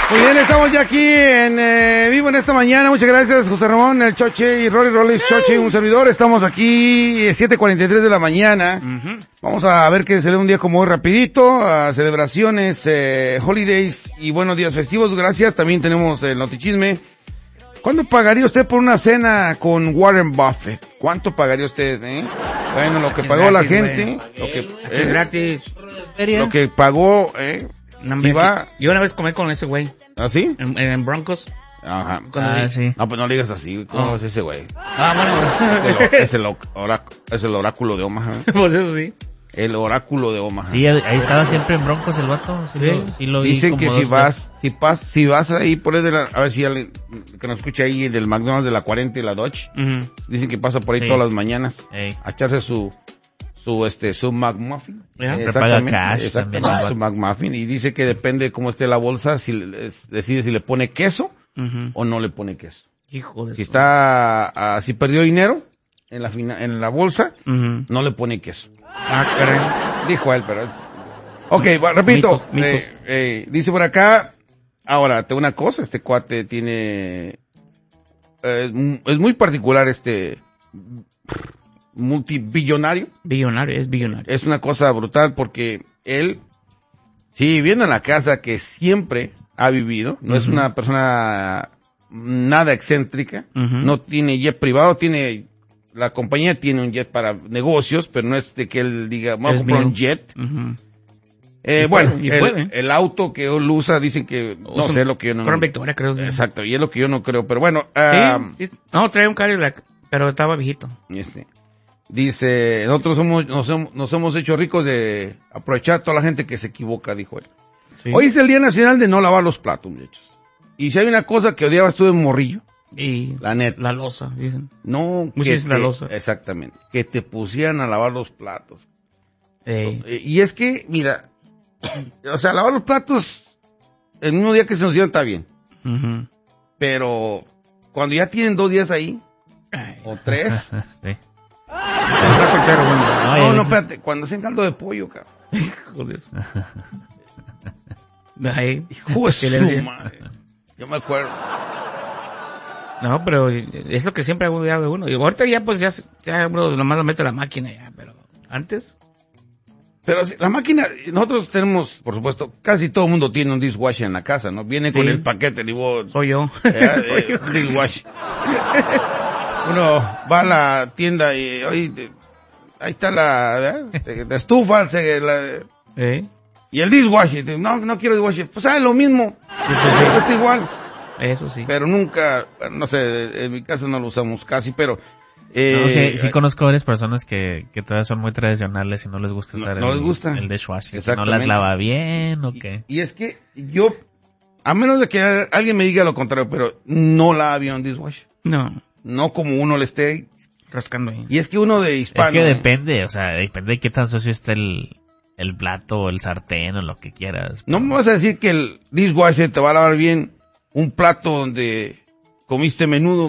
Muy bien, estamos ya aquí en vivo en esta mañana. Muchas gracias, José Ramón, el Choche y Rory Rollins Choche, un servidor. Estamos aquí 7:43 de la mañana. Vamos a ver que se lee un día como hoy rapidito, a celebraciones, holidays y buenos días festivos. Gracias. También tenemos el notichisme. ¿Cuánto pagaría usted por una cena con Warren Buffett? ¿Cuánto pagaría usted, Bueno, lo que pagó la gente, lo que es gratis. Lo que pagó, No, si va... Yo una vez comí con ese güey. ¿Ah, sí? En Broncos. Ajá. Sí. No, pues no le digas así. ¿Cómo es ese güey? Bueno. Es el oráculo de Omaha. Pues eso sí. El oráculo de Omaha. Sí, ahí estaba siempre en Broncos el vato. Sí lo vi. Dicen como que dos veces. si vas ahí por ahí a ver si alguien que nos escucha ahí del McDonald's de la 40 y la Dodge, dicen que pasa por ahí todas las mañanas a echarse su McMuffin. Exactamente, su McMuffin, y dice que depende cómo esté la bolsa, si decide si le pone queso o no le pone queso. Hijo de si perdió dinero en la bolsa, no le pone queso. Caray. Dijo él, pero repito, Mito. dice por acá, ahora, te una cosa, este cuate tiene, es muy particular multibillonario. Es billonario. Es una cosa brutal porque él sigue viviendo en la casa que siempre ha vivido, no es una persona nada excéntrica, no tiene jet privado, la compañía tiene un jet para negocios, pero no es de que él diga, vamos a comprar un jet. El auto que él usa, dicen que, no sé, lo que yo no... Fueron Victoria, creo. Exacto, y es lo que yo no creo, pero bueno. Sí. No, trae un Cadillac, pero estaba viejito. Dice, nosotros nos hemos hecho ricos de aprovechar a toda la gente que se equivoca, dijo él. Sí. Hoy es el Día Nacional de no lavar los platos, muchachos. Y si hay una cosa que odiaba estuve en morrillo, y la neta. La loza, dicen. No, la loza. Exactamente. Que te pusieran a lavar los platos. Y es que, mira, o sea, lavar los platos el mismo día que se nos dieron está bien. Pero cuando ya tienen 2 días ahí, o 3. Sí. Está soltero, bueno. No, espérate, cuando hacen caldo de pollo, cabrón. Hijo de eso. Hijo de su madre. Yo me acuerdo. No, pero es lo que siempre ha odiado uno. Y ahorita ya pues ya uno nomás lo mete a la máquina ya, pero antes. Pero la máquina, nosotros tenemos, por supuesto, casi todo el mundo tiene un dishwasher en la casa, ¿no? Viene con el paquete, digo. Soy yo. Soy yo. Dishwasher. Uno va a la tienda y ahí está la estufa, y el dishwasher, no quiero dishwasher, pues lo mismo, está igual. Eso sí. Pero nunca, no sé, en mi casa no lo usamos casi, pero... sí conozco varias personas que todavía son muy tradicionales y no les gusta usar el dishwasher. No las lava bien o qué. Y es que yo, a menos de que alguien me diga lo contrario, pero no lava bien un dishwasher. No como uno le esté rascando ahí. Y es que uno de hispano... Es que depende, depende de qué tan sucio esté el plato o el sartén o lo que quieras. No me vas a decir que el dishwasher te va a lavar bien un plato donde comiste menudo.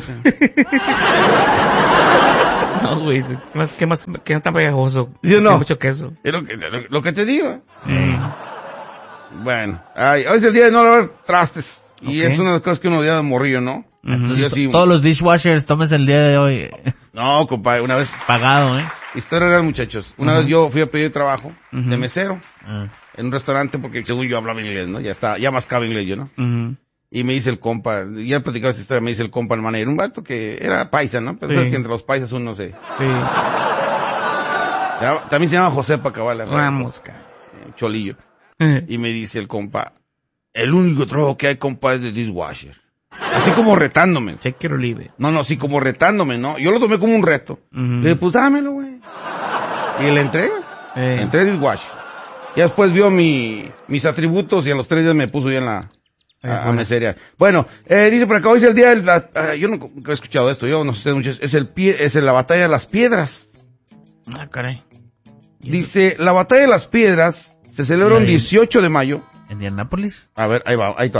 No, güey, ¿qué no tan pegajoso? ¿Sí o no? Tiene mucho queso. Es lo que te digo. Bueno, hoy es el día de no lavar trastes. Y es una de las cosas que uno odia de morrillo, ¿no? Entonces, todos los dishwashers, tómense el día de hoy. No, compadre, una vez... Pagado, Historia real, muchachos. Una vez yo fui a pedir trabajo de mesero en un restaurante porque según yo hablaba inglés, ¿no? Ya mascaba inglés yo, ¿no? Y me dice el compa, ya he platicado esa historia, me dice el compa, el manager, un vato que era paisa, ¿no? Pero sabes que entre los paisas uno se... Sí. También se llama José Pacabala. Una mosca. Cholillo. Y me dice el compa, el único trabajo que hay, compa, es de dishwasher. Así como retándome. Check it or leave it. No, así como retándome, ¿no? Yo lo tomé como un reto. Le dije, pues dámelo, güey. Y le entré. Entré dishwasher. Y después vio mis atributos y a los 3 días me puso ya en la... a mesería. Bueno, dice por acá, hoy es el día de yo no he escuchado esto, yo no sé muchos, es la batalla de las piedras. Caray. Dice, la batalla de las piedras se celebra el 18 de mayo. ¿En Indianápolis? A ver, ahí está,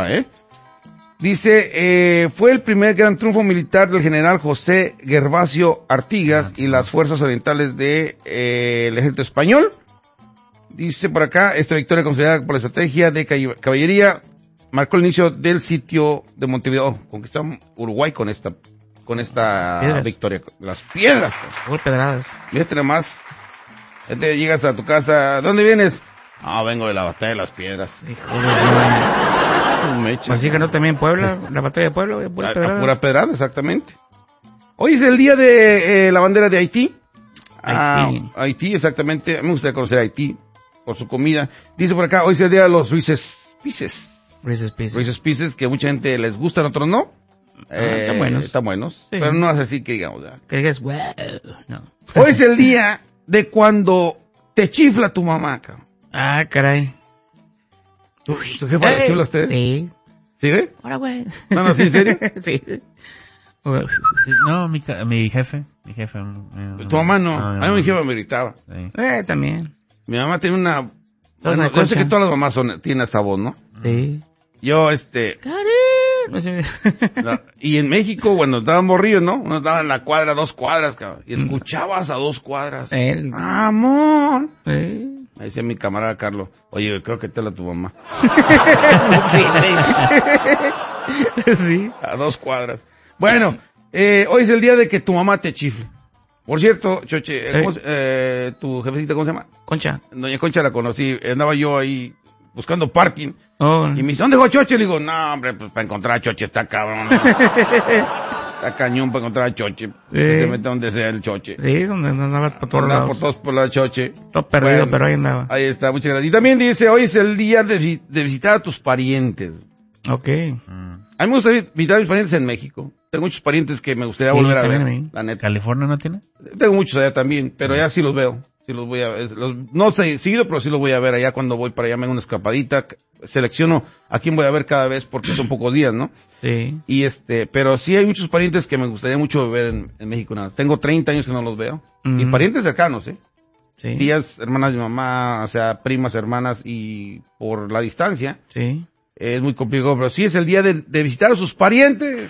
Dice, fue el primer gran triunfo militar del general José Gervasio Artigas y las fuerzas orientales del ejército español. Dice por acá, esta victoria considerada por la estrategia de caballería marcó el inicio del sitio de Montevideo. Conquistó Uruguay con esta victoria. Las piedras. Muy pedradas. Fíjate nomás. Llegas a tu casa. ¿Dónde vienes? Vengo de la batalla de las piedras. Hijo de así ganó también Puebla, la batalla de Puebla. Pura pedrada, exactamente. Hoy es el día de la bandera de Haití. Haití, exactamente. Me gustaría conocer Haití por su comida. Dice por acá, hoy es el día de los Reese's Pieces, que mucha gente les gustan, otros no. Están buenos. Están buenos, sí. Pero no es así que digamos. Que digas, wow, no. Hoy es el día de cuando te chifla tu mamá, cabrón. Caray. ¿Tu jefa le chifla a ustedes? Sí. ¿Sí, güey? Ahora, güey. No, ¿sí, en serio? Sí. Sí, no, mi jefe. Tu mamá no. A mí mi jefa me gritaba. Sí. También. Mi mamá tiene una... Bueno, yo sé que todas las mamás tienen esa voz, ¿no? Sí. Yo, No sé. No, y en México, cuando estaban morrillos, ¿no? Uno estaba en la cuadra, 2 cuadras, cabrón. Y escuchabas a 2 cuadras. ¡Amor! Sí. Me decía mi camarada Carlos, oye, creo que te la tu mamá. Sí. A 2 cuadras. Bueno, hoy es el día de que tu mamá te chifle. Por cierto, Choche, tu jefecita, ¿cómo se llama? Concha. Doña Concha la conocí, andaba yo ahí buscando parking. Y me dice, ¿dónde dejó Choche? Le digo, no, hombre, pues para encontrar a Choche está cabrón. Está cañón para encontrar a Choche. Se mete donde sea el Choche. Sí, donde andaba por todos lados. Por la Choche. Todo perdido, bueno, pero ahí andaba. Ahí está, muchas gracias. Y también dice, hoy es el día de visitar a tus parientes. Ok. A mí me gusta visitar a mis parientes en México. Tengo muchos parientes que me gustaría volver a ver, la neta. ¿California no tiene? Tengo muchos allá también, pero allá sí los veo. Sí los voy a ver. No sé, seguido, pero sí los voy a ver allá cuando voy para allá. Me hago una escapadita. Selecciono a quién voy a ver cada vez porque son pocos días, ¿no? Sí. Y pero sí hay muchos parientes que me gustaría mucho ver en México. Nada. Tengo 30 años que no los veo. Y parientes cercanos, ¿eh? Sí. Tías, hermanas de mi mamá, o sea, primas, hermanas, y por la distancia. Sí. Es muy complicado, pero sí es el día de visitar a sus parientes.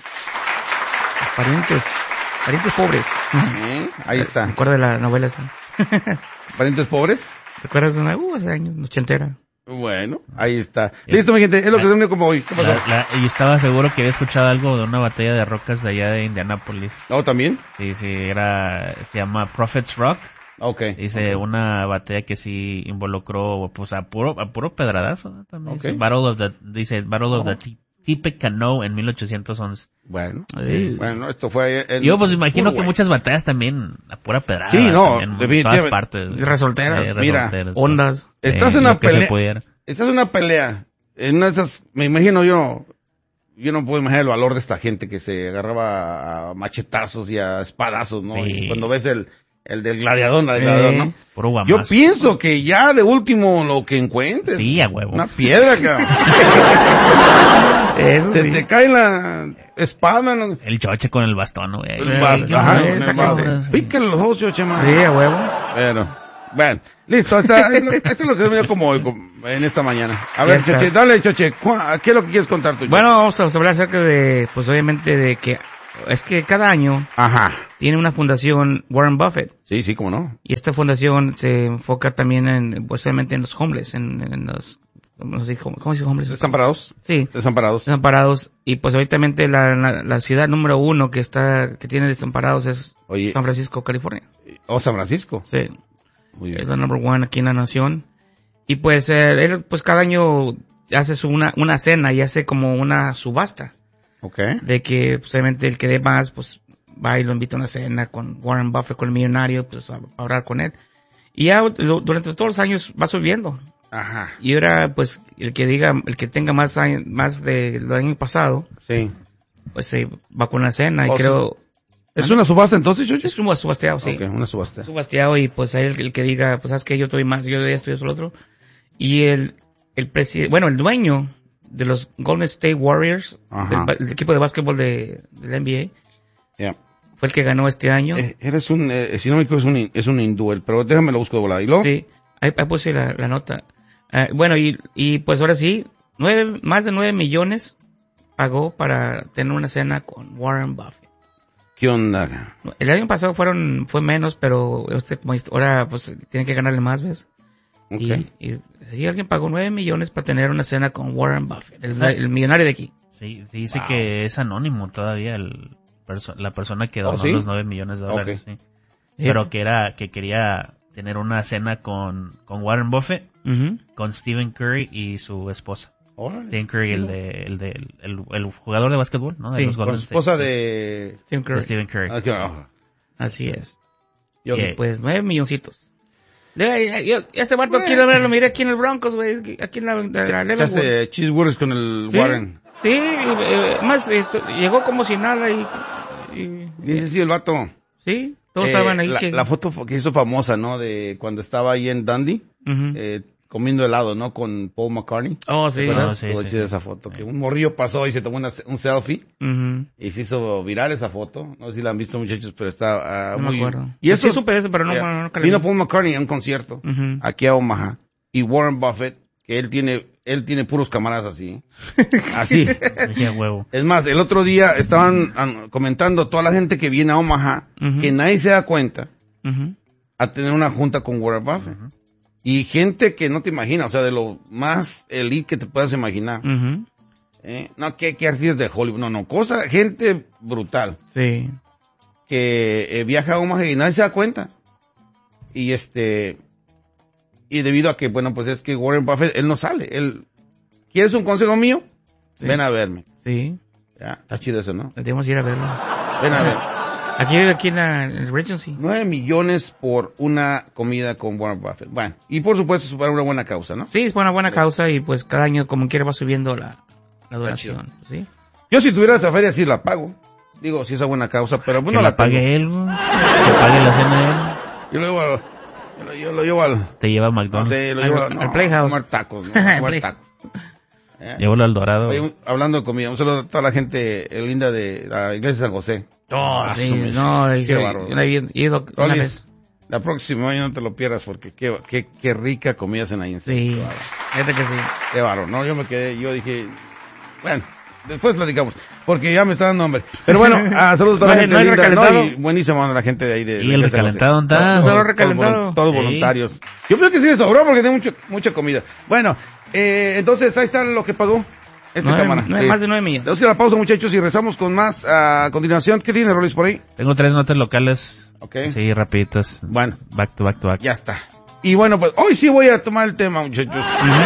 Parientes pobres. Ahí está. Me acuerdo de la novela esa. ¿Parientes pobres? ¿Te acuerdas de una? Hace años, ochentera. Bueno, ahí está. Listo, mi gente, es lo que tengo como hoy. ¿Qué pasó? Y estaba seguro que había escuchado algo de una batalla de rocas de allá de Indianápolis. ¿Oh, también? Sí, se llama Prophet's Rock. Okay. Dice una batalla que sí involucró, pues, a puro pedradazo, ¿no? También. Okay. Battle of the Tippecanoe en 1811. Bueno, bueno, esto fue... Yo pues imagino que muchas batallas también a pura pedrada. Sí, no, en todas partes. Resolteras. Mira, ondas. Estás en una pelea. Estás en una pelea. En una de esas, me imagino yo no puedo imaginar el valor de esta gente que se agarraba a machetazos y a espadazos, ¿no? Sí. Y cuando ves el del gladiador, ¿no? Puro guamazo. Yo pienso que ya de último lo que encuentres. Sí, a huevo. Una piedra, cabrón. Se te cae la espada, ¿no? El Choche con el bastón, güey. El bastón. Pícale los ojos, Choche, man. Sí, a huevo. Bueno, listo. Esto es lo que tengo yo como hoy, en esta mañana. A ver, Choche, dale, Choche. ¿Qué es lo que quieres contar tú? Bueno, vamos a hablar acerca de, pues obviamente de que es que cada año tiene una fundación Warren Buffett. Sí, cómo no. Y esta fundación se enfoca también pues obviamente en los homeless, en los, ¿cómo se dice homeless? ¿Desamparados? Sí. Desamparados. Y pues ahorita la ciudad número 1 que tiene desamparados es San Francisco, California. ¿Oh, San Francisco? Sí. Muy bien. Es la number 1 aquí en la nación. Y pues él pues cada año hace una cena y hace como una subasta. Okay. De que, pues, obviamente, el que dé más, pues, va y lo invita a una cena con Warren Buffett, con el millonario, pues, a hablar con él. Y ya, durante todos los años va subiendo. Ajá. Y ahora, pues, el que tenga más del año pasado. Sí. Pues, va con una cena y creo... ¿Es una subasta entonces, Choche? Es un subasteado, sí. Okay, una subasta. Subasteado y, pues, ahí el que diga, pues, ¿sabes qué? Yo doy más, yo doy esto y eso lo otro. Y el dueño de los Golden State Warriors, del equipo de básquetbol del NBA, fue el que ganó este año. Eres si no me equivoco, es un hindú, pero déjame lo busco de volada. ¿Y luego? Sí, ahí puse la nota. Bueno, y pues ahora sí, más de 9 millones pagó para tener una cena con Warren Buffett. ¿Qué onda? El año pasado fue menos, pero como ahora pues tienen que ganarle más, ¿ves? Okay. Y alguien pagó $9 millones para tener una cena con Warren Buffett, el millonario de aquí. Sí, dice que es anónimo todavía la persona que donó los $9 millones. Okay. Sí. Pero que quería tener una cena con Warren Buffett, con Stephen Curry y su esposa. Stephen Curry, el jugador de básquetbol, ¿no? Sí, de los con su esposa de Stephen Curry. Así es. Pues 9 milloncitos. Ese vato quiero verlo, miré aquí en el Broncos, güey, aquí en la Leavenworth. Cheeseburgers con el Warren. Sí, más llegó como si nada y dice sí el vato. Sí, todos estaban ahí. La foto que hizo famosa, ¿no? De cuando estaba ahí en Dundee, comiendo helado, ¿no? Con Paul McCartney. Oh, sí. Sí. Esa foto, que un morrillo pasó y se tomó un selfie, y se hizo viral esa foto. No sé si la han visto, muchachos, pero está no muy... me acuerdo. Y eso sí supe eso, pero no vino Paul McCartney en un concierto, aquí a Omaha, y Warren Buffett, que él tiene puros camaradas así. Así. Es más, el otro día estaban comentando toda la gente que viene a Omaha, que nadie se da cuenta, a tener una junta con Warren Buffett. Y gente que no te imaginas, o sea, de lo más elite que te puedas imaginar. No, que artistas de Hollywood, no, gente brutal. Sí. Que viaja a Omaha y nadie se da cuenta. Y y debido a que, bueno, pues es que Warren Buffett, él no sale. ¿Quieres un consejo mío? Sí. Ven a verme. Sí. Ya, está chido eso, ¿no? Tenemos que ir a verlo. Ven a ver. Aquí en el Regency. 9 millones por una comida con Warren Buffett. Bueno, y por supuesto es para una buena causa, ¿no? Sí, es para una buena causa y pues cada año como quiera va subiendo la donación. ¿Sí? Yo si tuviera esa feria sí la pago. Digo, si es a buena causa, pero bueno, que la pague él, que pague la cena él. Yo lo llevo al... Te lleva a McDonald's. Sí, lo llevo al Playhouse. A comer tacos, ¿no? A comer tacos. Llévalo al Dorado. Oye, hablando de comida, un saludo a toda la gente linda de la iglesia de San José. Sí, no, qué bárbaro. Yo he ido una vez. La próxima año no te lo pierdas porque qué rica comida hacen ahí en San Sí, fíjate que sí. Qué bárbaro, no, yo dije, bueno, después platicamos, porque ya me está dando hambre. Pero bueno, saludos a toda la gente linda, ¿no? Y buenísimo la gente de ahí de y el recalentado está. Solo recalentado. Todos voluntarios. Yo creo que sí le sobró porque tiene mucha comida. Bueno, entonces ahí está lo que pagó cámara. Más de 9 millones. Tenemos que ir a la pausa, muchachos, y rezamos con más a continuación. ¿Qué tiene, Rolis, por ahí? Tengo 3 notas locales. Okay. Sí, rapiditas. Bueno. Back to back. Ya está. Y bueno, pues hoy sí voy a tomar el tema, muchachos.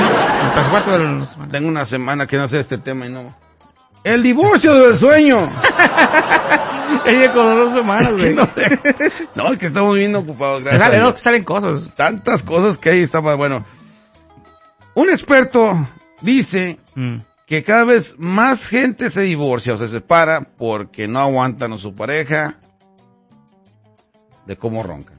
Tengo una semana que no sé este tema y no... El divorcio del sueño. Ella con 2 semanas, güey. No, es que estamos bien ocupados. Salen cosas. Tantas cosas que ahí estaba, bueno. Un experto dice que cada vez más gente se divorcia o se separa porque no aguantan a su pareja de cómo roncan.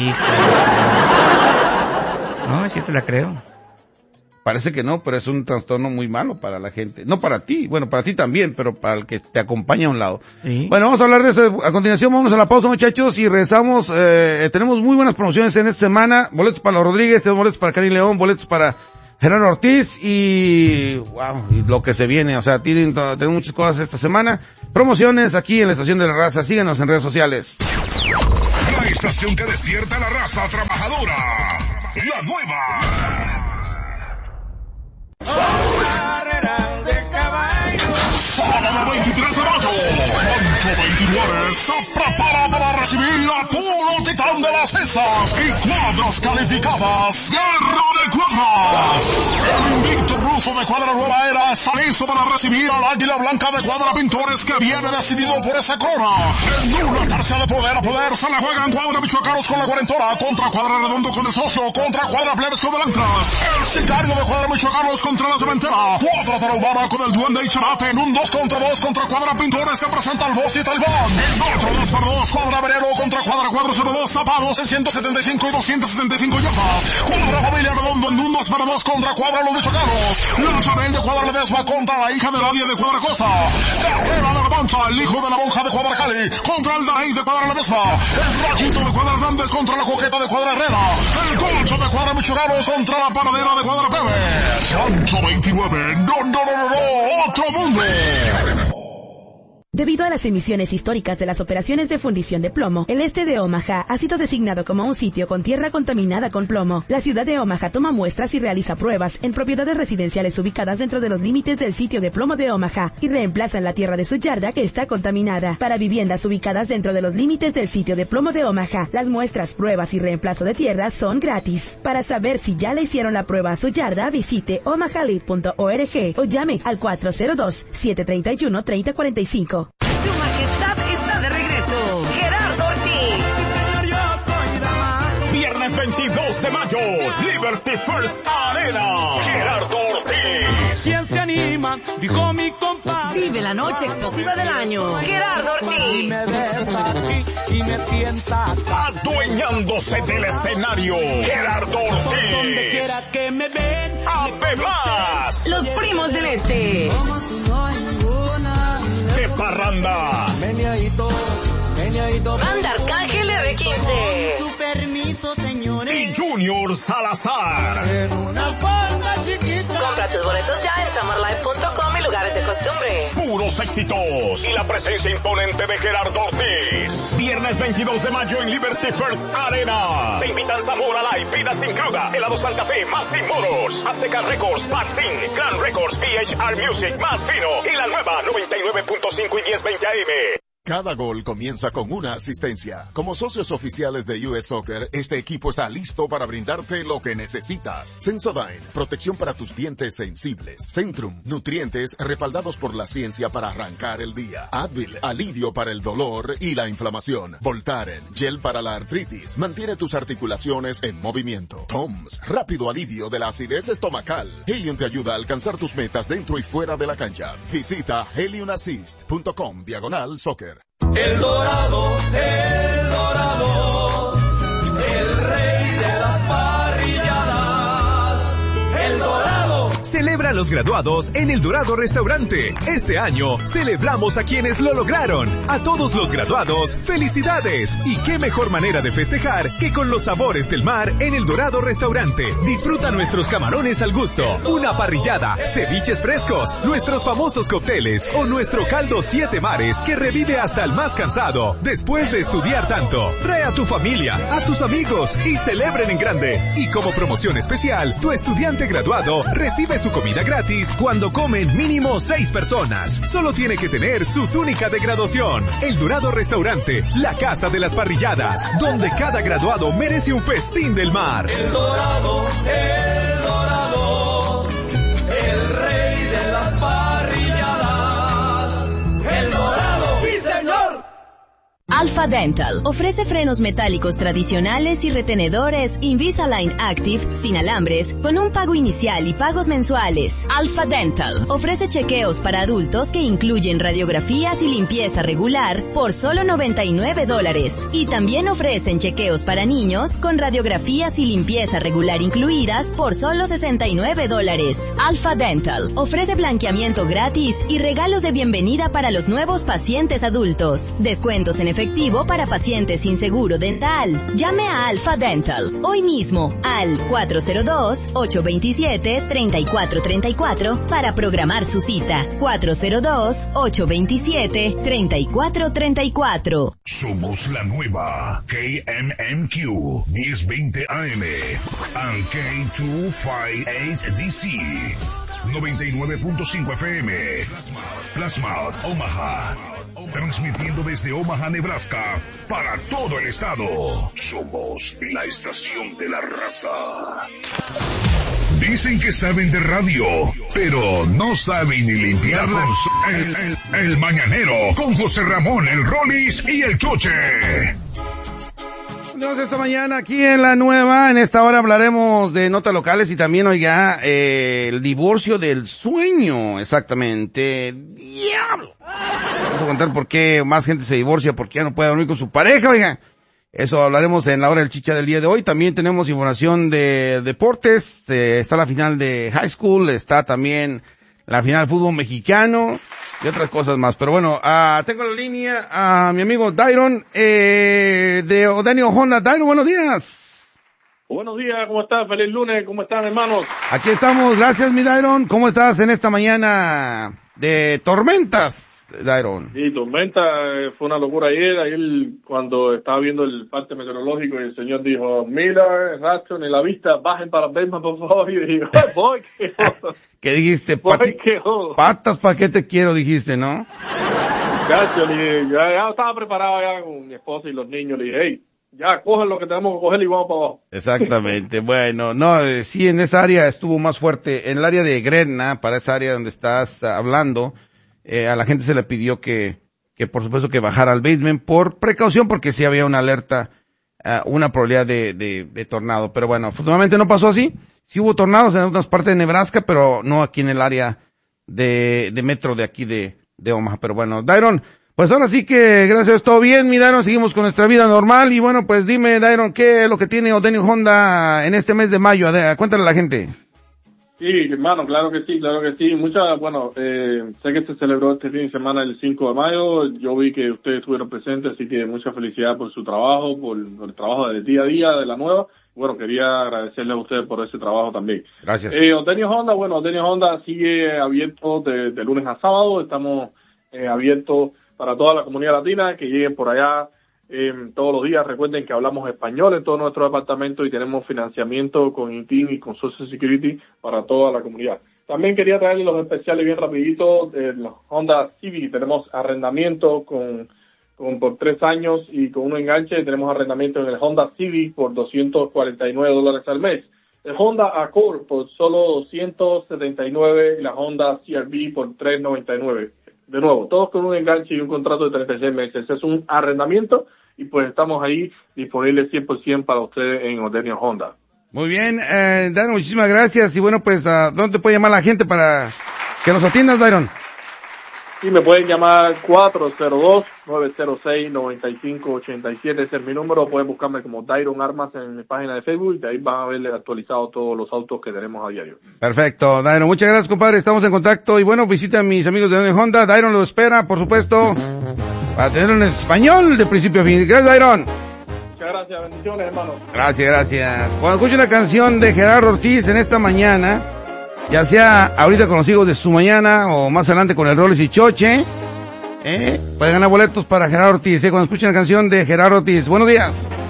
No, sí te la creo. Parece que no, pero es un trastorno muy malo para la gente. No para ti, bueno, para ti también, pero para el que te acompaña a un lado. Sí. Bueno, vamos a hablar de eso a continuación. Vamos a la pausa, muchachos, y regresamos. Tenemos muy buenas promociones en esta semana. Boletos para los Rodríguez, tenemos boletos para Karim León, boletos para Gerardo Ortiz y lo que se viene. O sea, tenemos muchas cosas esta semana. Promociones aquí en la Estación de la Raza. Síganos en redes sociales. La estación que despierta a la raza trabajadora. La nueva. Sábado 23 de mayo, Rancho 29 se prepara para recibir a puro titán de las mesas y cuadras calificadas. Guerra de Cuadras. El invicto ruso de Cuadra Nueva Era está listo para recibir al Águila Blanca de Cuadra Pintores que viene decidido por esa corona. En una tercia de poder a poder se la juegan Cuadra Michoacanos con la Cuarentora, contra Cuadra Redondo con el Socio, contra Cuadra Plebes con el Anclas. El sicario de Cuadra Michoacanos contra la Cementera. Cuadra Tarahumara con el Duende y Charate en un 2 contra 2 contra Cuadra Pintores que presenta al Boss y Talbán. En otro 2x2, Cuadra Verero contra Cuadra 402 tapados en 175 y 275 yardas. Cuadra Familia Redondo en un 2x2 contra Cuadra Los Michoacanos. La Chanel de Cuadra Ledesma contra la hija de nadie de Cuadra Costa. Carrera de la Mancha, el hijo de la monja de Cuadra Cali contra el Danay de Cuadra Ledesma. El Rachito de Cuadra Hernández contra la Coqueta de Cuadra Herrera. El Colcho de Cuadra Michoacanos contra la Panadera de Cuadra Pebe. Rancho 29, no, otro mundo. Debido a las emisiones históricas de las operaciones de fundición de plomo, el este de Omaha ha sido designado como un sitio con tierra contaminada con plomo. La ciudad de Omaha toma muestras y realiza pruebas en propiedades residenciales ubicadas dentro de los límites del sitio de plomo de Omaha y reemplazan la tierra de su yarda que está contaminada. Para viviendas ubicadas dentro de los límites del sitio de plomo de Omaha, las muestras, pruebas y reemplazo de tierra son gratis. Para saber si ya le hicieron la prueba a su yarda, visite omahalid.org o llame al 402-731-3045. Su Majestad está de regreso. Gerardo Ortiz. Viernes 22 de mayo, Liberty First Arena. Gerardo Ortiz. ¿Quién se anima? Dijo mi compadre. Vive la noche explosiva del año. Gerardo Ortiz. Y me besa aquí y me tienta acá. Adueñándose del escenario, Gerardo Ortiz. Donde quiera que me ven. ¡Ave más! Los Primos del Este. ¡Qué parranda! Banda Arcángel R15. Su permiso, señores. Y Junior Salazar. Compra tus boletos ya en summerlife.com y lugares de costumbre. Puros éxitos y la presencia imponente de Gerardo Ortiz. Viernes 22 de mayo en Liberty First Arena. Te invitan Zamora Live, Vida Sin Cruda, Helado Santa Fe, Maxim Motors, Azteca Records, Patzin, Clan Records, PHR Music, Más Fino y la nueva 99.5 y 1020 AM. Cada gol comienza con una asistencia. Como socios oficiales de US Soccer, este equipo está listo para brindarte lo que necesitas. Sensodyne, protección para tus dientes sensibles. Centrum, nutrientes respaldados por la ciencia para arrancar el día. Advil, alivio para el dolor y la inflamación. Voltaren, gel para la artritis, mantiene tus articulaciones en movimiento. Toms, rápido alivio de la acidez estomacal. Helium te ayuda a alcanzar tus metas dentro y fuera de la cancha. Visita heliumassist.com/soccer. El Dorado, el rey de las parrilladas. El Dorado. Celebra a los graduados en El Dorado Restaurante. Este año celebramos a quienes lo lograron. A todos los graduados, ¡felicidades! Y qué mejor manera de festejar que con los sabores del mar en El Dorado Restaurante. Disfruta nuestros camarones al gusto, una parrillada, ceviches frescos, nuestros famosos cócteles o nuestro caldo 7 mares que revive hasta el más cansado después de estudiar tanto. Trae a tu familia, a tus amigos y celebren en grande. Y como promoción especial, tu estudiante graduado recibe su comida gratis cuando comen mínimo 6 personas. Solo tiene que tener su túnica de graduación. El Dorado Restaurante, la casa de las parrilladas, donde cada graduado merece un festín del mar. El Dorado, el rey de las parrilladas. El Dorado, sí señor. Alpha Dental ofrece frenos metálicos tradicionales y retenedores Invisalign Active sin alambres con un pago inicial y pagos mensuales. Alpha Dental ofrece chequeos para adultos que incluyen radiografías y limpieza regular por solo $99 y también ofrecen chequeos para niños con radiografías y limpieza regular incluidas por solo $69. Alpha Dental ofrece blanqueamiento gratis y regalos de bienvenida para los nuevos pacientes adultos. Descuentos en efectivo para pacientes sin seguro dental. Llame a Alpha Dental hoy mismo al 402-827-3434 para programar su cita. 402-827-3434. Somos la nueva KMMQ 1020 AM and K258DC 99.5 FM. Plasma Omaha. Transmitiendo desde Omaha, Nebraska, para todo el estado. Somos la estación de la raza. Dicen que saben de radio, pero no saben ni limpiar el mañanero con José Ramón, el Rollis y el Choche. Esta mañana aquí en La Nueva, en esta hora hablaremos de notas locales y también, oiga, el divorcio del sueño, exactamente. ¡Diablo! Vamos a contar por qué más gente se divorcia, por qué ya no puede dormir con su pareja, oiga. Eso hablaremos en la hora del chicha del día de hoy. También tenemos información de deportes, está la final de high school, está también la final del fútbol mexicano y otras cosas más. Pero bueno, tengo en la línea a mi amigo Dairon, de Odanio Honda. Dairon, buenos días. Buenos días, ¿cómo estás? Feliz lunes, ¿cómo están, hermanos? Aquí estamos, gracias mi Dairon. ¿Cómo estás en esta mañana de tormentas, Dairon. Sí, tormenta, fue una locura ayer cuando estaba viendo el parte meteorológico y el señor dijo, Miller, Rastron y la vista, bajen para Bateman, por favor, y digo, voy, qué jodo. ¿Qué dijiste? Patas, ¿pa' qué te quiero? Dijiste, ¿no? Gacho, ya estaba preparado ya con mi esposa y los niños, le dije, hey, ya, cogen lo que tenemos que coger y vamos para abajo. Exactamente, bueno, no, sí, en esa área estuvo más fuerte, en el área de Gretna, para esa área donde estás hablando, a la gente se le pidió que por supuesto que bajara al basement por precaución, porque sí había una alerta, una probabilidad de tornado, pero bueno, afortunadamente no pasó así, sí hubo tornados en otras partes de Nebraska, pero no aquí en el área de metro de aquí de Omaha, pero bueno, Dairon, pues ahora sí que gracias a Dios todo bien, mi Dairon, seguimos con nuestra vida normal, y bueno, pues dime, Dairon, ¿qué es lo que tiene O'Donnell Honda en este mes de mayo? Cuéntale a la gente. Sí, hermano, claro que sí. Sé que se celebró este fin de semana el 5 de mayo, yo vi que ustedes estuvieron presentes, así que mucha felicidad por su trabajo, por el trabajo del día a día de la nueva. Bueno, quería agradecerles a ustedes por ese trabajo también. Gracias. O'Donnell Honda sigue abierto de lunes a sábado, estamos abiertos para toda la comunidad latina, que lleguen por allá todos los días. Recuerden que hablamos español en todo nuestro departamento y tenemos financiamiento con INTIN y con Social Security para toda la comunidad. También quería traerles los especiales bien rapidito de los Honda Civic. Tenemos arrendamiento por 3 años y con un enganche. Tenemos arrendamiento en el Honda Civic por $249 al mes. El Honda Accord por solo $179 y la Honda CR-V por $399. De nuevo, todos con un enganche y un contrato de 36 meses. Es un arrendamiento y pues estamos ahí disponibles 100% para ustedes en O'Donnell Honda. Muy bien, Dairon, muchísimas gracias. Y bueno, pues, ¿dónde te puede llamar la gente para que nos atiendas, Dairon? Sí, me pueden llamar 402-906-9587. Ese es mi número. Pueden buscarme como Dairon Armas en mi página de Facebook y de ahí van a ver actualizado todos los autos que tenemos a diario. Perfecto, Dairon. Muchas gracias, compadre. Estamos en contacto. Y bueno, visita a mis amigos de O'Donnell Honda. Dairon lo espera, por supuesto, para tenerlo en español de principio a fin. Gracias, Dairon. Muchas gracias. Bendiciones, hermano. Gracias. Cuando escuche una canción de Gerardo Ortiz en esta mañana, ya sea ahorita con los hijos de su mañana o más adelante con el Rolis y Choche, pueden ganar boletos para Gerardo Ortiz, cuando escuchen la canción de Gerardo Ortiz. Buenos días.